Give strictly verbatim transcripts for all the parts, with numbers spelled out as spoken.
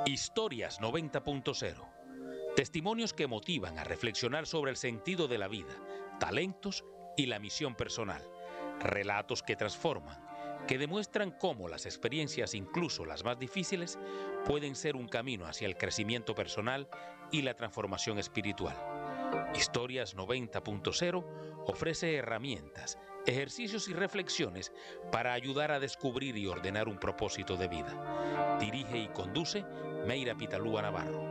Historias noventa punto cero. Testimonios que motivan a reflexionar sobre el sentido de la vida, talentos y la misión personal. Relatos que transforman, que demuestran cómo las experiencias, incluso las más difíciles, pueden ser un camino hacia el crecimiento personal y la transformación espiritual. Historias noventa punto cero ofrece herramientas, ejercicios y reflexiones para ayudar a descubrir y ordenar un propósito de vida. Dirige y conduce Meira Pitalúa Navarro.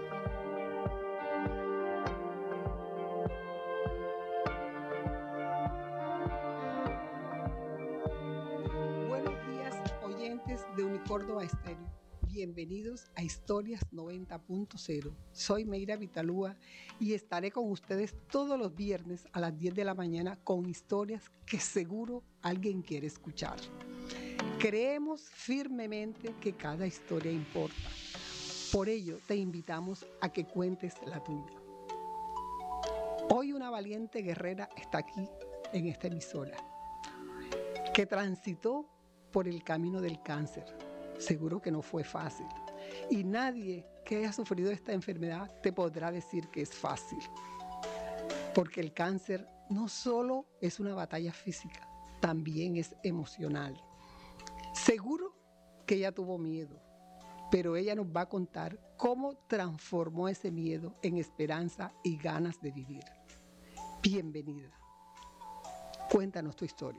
Buenos días, oyentes de Unicórdoba Estéreo. Bienvenidos a Historias noventa punto cero. Soy Meira Pitalúa y estaré con ustedes todos los viernes a las diez de la mañana con historias que seguro alguien quiere escuchar. Creemos firmemente que cada historia importa. Por ello, te invitamos a que cuentes la tuya. Hoy una valiente guerrera está aquí en esta emisora, que transitó por el camino del cáncer. Seguro que no fue fácil. Y nadie que haya sufrido esta enfermedad te podrá decir que es fácil. Porque el cáncer no solo es una batalla física, también es emocional. Seguro que ella tuvo miedo, pero ella nos va a contar cómo transformó ese miedo en esperanza y ganas de vivir. Bienvenida. Cuéntanos tu historia.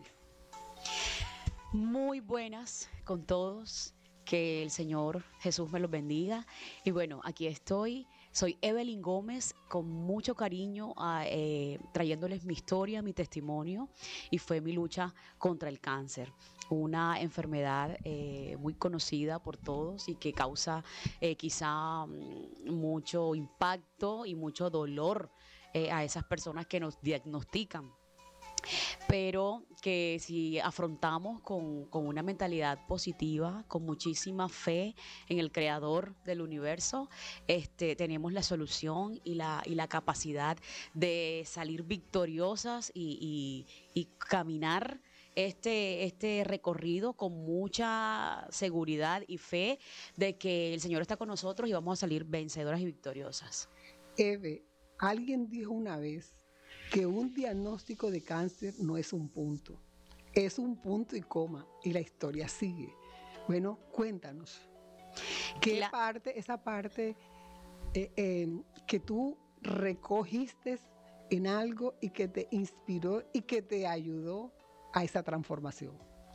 Muy buenas con todos, que el Señor Jesús me los bendiga. Y bueno, aquí estoy, soy Evelyn Gómez, con mucho cariño a, eh, trayéndoles mi historia, mi testimonio, y fue mi lucha contra el cáncer, una enfermedad eh, muy conocida por todos y que causa eh, quizá mm, mucho impacto y mucho dolor eh, a esas personas que nos diagnostican, pero que si afrontamos con, con una mentalidad positiva, con muchísima fe en el creador del universo, este, tenemos la solución y la, y la capacidad de salir victoriosas y, y, y caminar este, este recorrido con mucha seguridad y fe de que el Señor está con nosotros y vamos a salir vencedoras y victoriosas. Eve, alguien dijo una vez que un diagnóstico de cáncer no es un punto, es un punto y coma, y la historia sigue. Bueno, cuéntanos, ¿qué La... parte, esa parte eh, eh, que tú recogiste en algo y que te inspiró y que te ayudó a esa transformación?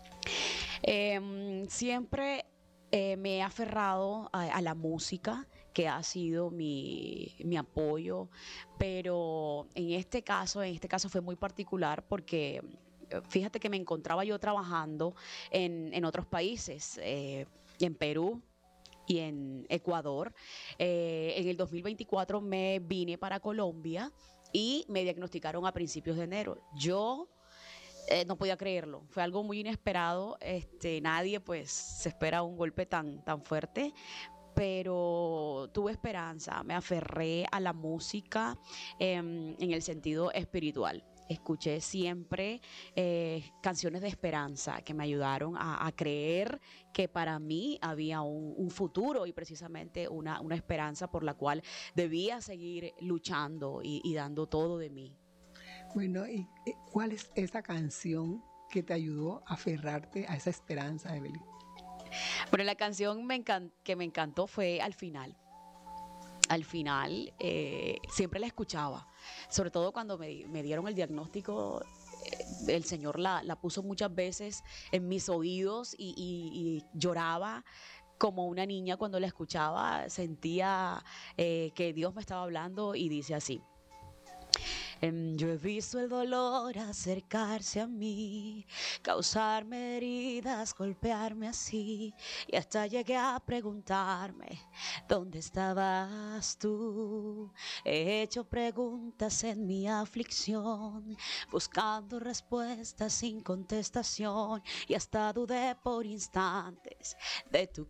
Eh, siempre eh, me he aferrado a, a la música, que ha sido mi, mi apoyo, pero en este caso, en este caso fue muy particular porque fíjate que me encontraba yo trabajando en, en otros países, eh, en Perú y en Ecuador. Eh, en el dos mil veinticuatro me vine para Colombia y me diagnosticaron a principios de enero. Yo Eh, no podía creerlo, fue algo muy inesperado, este, nadie pues se espera un golpe tan, tan fuerte, pero tuve esperanza, me aferré a la música eh, en el sentido espiritual. Escuché siempre eh, canciones de esperanza que me ayudaron a, a creer que para mí había un, un futuro y precisamente una, una esperanza por la cual debía seguir luchando y, y dando todo de mí. Bueno, ¿y cuál es esa canción que te ayudó a aferrarte a esa esperanza, Evelyn? Bueno, la canción me encan- que me encantó fue Al Final. Al final, eh, siempre la escuchaba, sobre todo cuando me, me dieron el diagnóstico. eh, El Señor la, la puso muchas veces en mis oídos y, y- y lloraba como una niña cuando la escuchaba, sentía eh, que Dios me estaba hablando y dice así. Em, Yo he visto el dolor acercarse a mí, causarme heridas, golpearme así, y hasta llegué a preguntarme, ¿dónde estabas tú? He hecho preguntas en mi aflicción, buscando respuestas sin contestación, y hasta dudé por instantes de tu